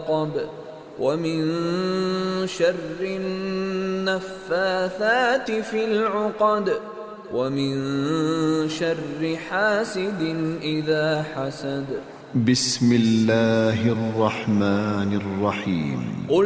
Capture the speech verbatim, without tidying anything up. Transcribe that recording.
العقد ومن شر النفاثات في العقد ومن شر حاسد إذا حسد. بسم الله الرحمن الرحيم.